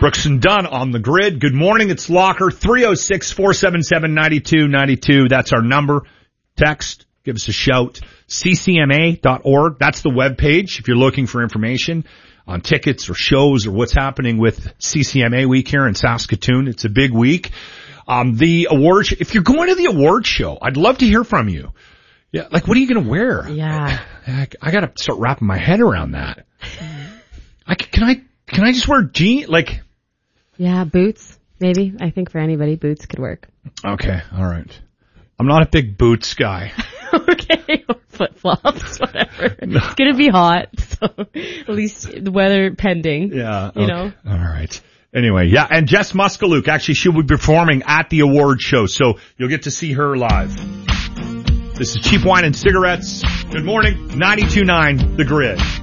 Brooks and Dunn on the grid. Good morning. It's Locker. 306-477-9292. That's our number. Text. Give us a shout. ccma.org. That's the webpage if you're looking for information on tickets or shows or what's happening with CCMA week here in Saskatoon. It's a big week. The awards, if you're going to the awards show, I'd love to hear from you. Yeah, like, what are you going to wear? Yeah. I got to start wrapping my head around that. Can I just wear jeans? Like, yeah, boots, maybe. I think for anybody, boots could work. Okay, all right. I'm not a big boots guy. Okay, or flip-flops, whatever. No. It's going to be hot, so at least the weather pending. Yeah, you know. All right. Anyway, yeah, and Jess Muskaluk, actually, she will be performing at the award show, so you'll get to see her live. This is Cheap Wine and Cigarettes. Good morning, 92.9 The Grid.